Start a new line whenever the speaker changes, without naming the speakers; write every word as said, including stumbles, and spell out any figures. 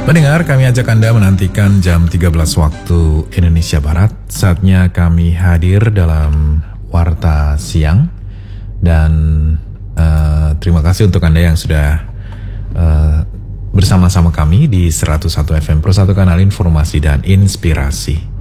Pendengar, kami ajak Anda menantikan jam tiga belas waktu Indonesia Barat. Saatnya kami hadir dalam Warta Siang. Dan uh, terima kasih untuk Anda yang sudah uh, bersama-sama kami di seratus satu F M, Persatu Kanal Informasi dan Inspirasi.